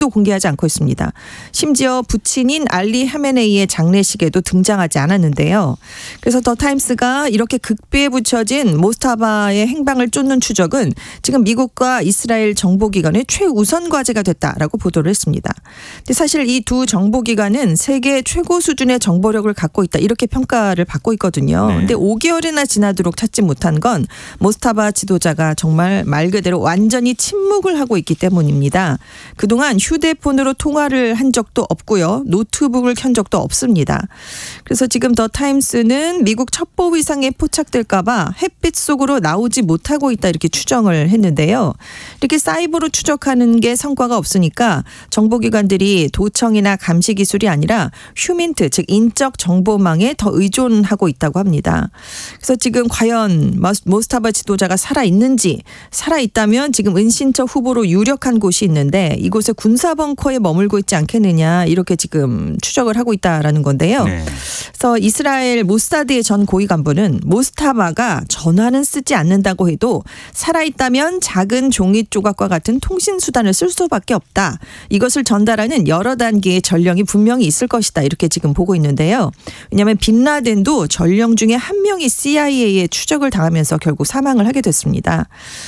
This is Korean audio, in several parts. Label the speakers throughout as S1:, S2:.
S1: 도 공개하지 않고 있습니다. 심지어 부친인 알리 하메네이의 장례식에도 등장하지 않았는데요. 그래서 더 타임스가 이렇게 극비에 붙여진 모스타바의 행방을 쫓는 추적은 지금 미국과 이스라엘 정보기관의 최우선 과제가 됐다라고 보도를 했습니다. 근데 사실 이 두 정보기관은 세계 최고 수준의 정보력을 갖고 있다 이렇게 평가를 받고 있거든요. 근데 5개월이나 지나도록 찾지 못한 건 모스타바 지도자가 정말 말 그대로 완전히 침묵을 하고 있기 때문입니다. 그동안 휴대폰으로 통화를 한 적도 없고요. 노트북을 켠 적도 없습니다. 그래서 지금 더 타임스는 미국 첩보 위상에 포착될까 봐 햇빛 속으로 나오지 못하고 있다 이렇게 추정을 했는데요. 이렇게 사이버로 추적하는 게 성과가 없으니까 정보기관들이 도청이나 감시 기술이 아니라 휴민트 즉 인적 정보망에 더 의존하고 있다고 합니다. 그래서 지금 과연 모스타바 지도자가 살아있는지 살아있다면 지금 은신처 후보로 유력한 곳이 있는데 이곳에 군사 벙커에 머물고 있지 않겠느냐 이렇게 지금 추적을 하고 있다라는 건데요. 그래서 이스라엘 모사드의 전 고위 간부는 모스타바가 전화는 쓰지 않는다고 해도 살아있다면 작은 종이 조각과 같은 통신 수단을 쓸 수밖에 없다. 이것을 전달하는 여러 단계의 전령이 분명히 있을 것이다. 이렇게 지금 보고 있는데요. 왜냐하면 빈라덴도 전령 중에 한 명이 CIA의 추적을 당하면서 결국 사망을 하게 됐습니다.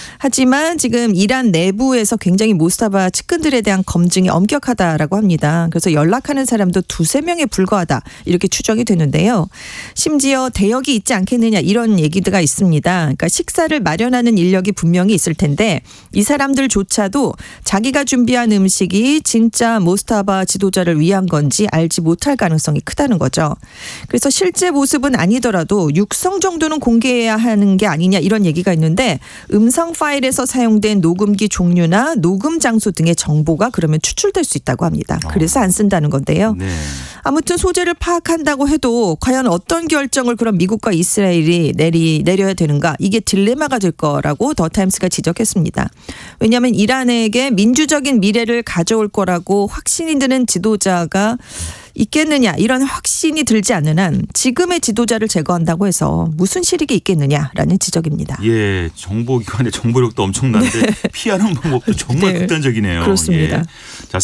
S1: 하지만 지금 이란 내부에서 굉장히 모스타바 측근들에 대한 검증이 엄격하다라고 합니다. 그래서 연락하는 사람도 2-3명에 불과하다 이렇게 추정이 되는데요. 심지어 대역이 있지 않겠느냐 이런 얘기가 있습니다. 그러니까 식사를 마련하는 인력이 분명히 있을 텐데 이 사람들조차도 자기가 준비한 음식이 진짜 모스타바 지도자를 위한 건지 알지 못할 가능성이 크다는 거죠. 그래서 실제 모습은 아니더라도 육성 정도는 공개해야 하는 게 아니냐 이런 얘기가 있는데 음성 파일에서 사용된 녹음기 종류나 녹음 장소 등의 정보가 그러면 추출될 수 있다고 합니다. 그래서 안 쓴다는 건데요. 아무튼 소재를 파악한다고 해도 과연 어떤 결정을 그럼 미국과 이스라엘이 내려야 되는가 이게 딜레마가 될 거라고 더 타임스가 지적했습니다. 왜냐하면 이란에게 민주적인 미래를 가져올 거라고 확신이 드는 지도자가 있겠느냐 이런 확신이 들지 않는 한 지금의 지도자를 제거한다고 해서 무슨 실익이 있겠느냐라는 지적입니다.
S2: 예, 정보기관의 정보력도 엄청난데 피하는 방법도 정말 극단적이네요.
S1: 그렇습니다.
S2: 예. 자,